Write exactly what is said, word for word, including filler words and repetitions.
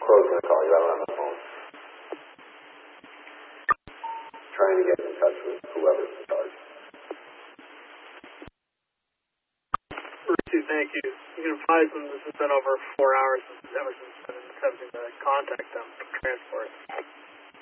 Crow's going to call you out on the phone. Trying to get in touch with whoever's in charge. Richie, thank you. You can advise them this has been over four hours since Emerson's been attempting to contact them for transport.